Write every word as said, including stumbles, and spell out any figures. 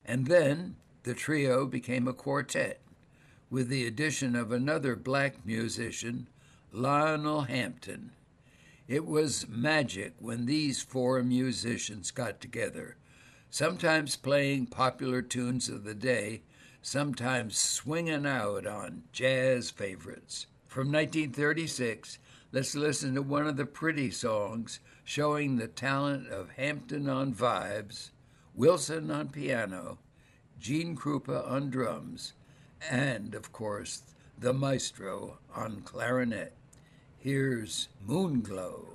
And then the trio became a quartet with the addition of another black musician, Lionel Hampton. It was magic when these four musicians got together, sometimes playing popular tunes of the day, sometimes swinging out on jazz favorites. From nineteen thirty-six, let's listen to one of the pretty songs showing the talent of Hampton on vibes, Wilson on piano, Gene Krupa on drums, and, of course, the maestro on clarinet. Here's Moonglow.